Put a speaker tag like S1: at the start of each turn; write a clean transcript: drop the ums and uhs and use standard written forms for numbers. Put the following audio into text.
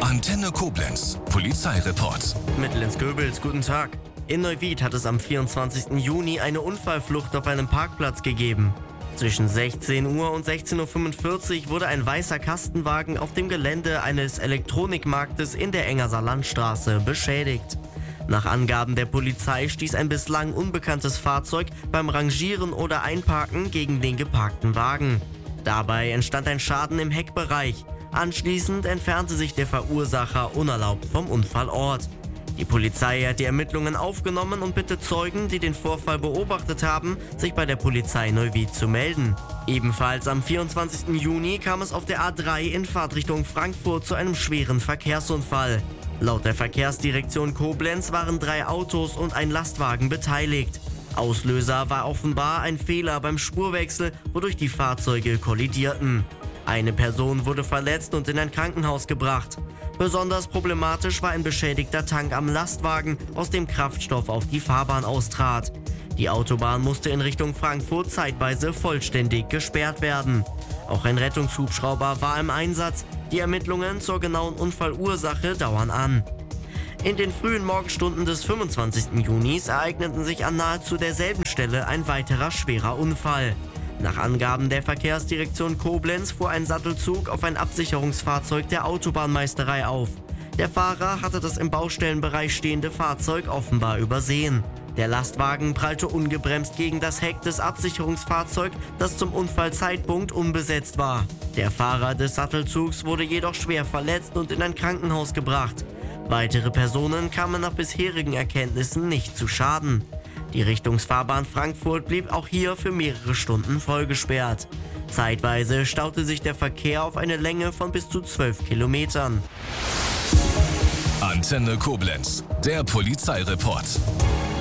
S1: Antenne Koblenz, Polizeireport.
S2: Mittel Göbels, guten Tag. In Neuwied hat es am 24. Juni eine Unfallflucht auf einem Parkplatz gegeben. Zwischen 16 Uhr und 16.45 Uhr wurde ein weißer Kastenwagen auf dem Gelände eines Elektronikmarktes in der Engerser Landstraße beschädigt. Nach Angaben der Polizei stieß ein bislang unbekanntes Fahrzeug beim Rangieren oder Einparken gegen den geparkten Wagen. Dabei entstand ein Schaden im Heckbereich. Anschließend entfernte sich der Verursacher unerlaubt vom Unfallort. Die Polizei hat die Ermittlungen aufgenommen und bittet Zeugen, die den Vorfall beobachtet haben, sich bei der Polizei Neuwied zu melden. Ebenfalls am 24. Juni kam es auf der A3 in Fahrtrichtung Frankfurt zu einem schweren Verkehrsunfall. Laut der Verkehrsdirektion Koblenz waren 3 Autos und ein Lastwagen beteiligt. Auslöser war offenbar ein Fehler beim Spurwechsel, wodurch die Fahrzeuge kollidierten. Eine Person wurde verletzt und in ein Krankenhaus gebracht. Besonders problematisch war ein beschädigter Tank am Lastwagen, aus dem Kraftstoff auf die Fahrbahn austrat. Die Autobahn musste in Richtung Frankfurt zeitweise vollständig gesperrt werden. Auch ein Rettungshubschrauber war im Einsatz. Die Ermittlungen zur genauen Unfallursache dauern an. In den frühen Morgenstunden des 25. Junis ereigneten sich an nahezu derselben Stelle ein weiterer schwerer Unfall. Nach Angaben der Verkehrsdirektion Koblenz fuhr ein Sattelzug auf ein Absicherungsfahrzeug der Autobahnmeisterei auf. Der Fahrer hatte das im Baustellenbereich stehende Fahrzeug offenbar übersehen. Der Lastwagen prallte ungebremst gegen das Heck des Absicherungsfahrzeugs, das zum Unfallzeitpunkt unbesetzt war. Der Fahrer des Sattelzugs wurde jedoch schwer verletzt und in ein Krankenhaus gebracht. Weitere Personen kamen nach bisherigen Erkenntnissen nicht zu Schaden. Die Richtungsfahrbahn Frankfurt blieb auch hier für mehrere Stunden vollgesperrt. Zeitweise staute sich der Verkehr auf eine Länge von bis zu 12 Kilometern.
S1: Antenne Koblenz, der Polizeireport.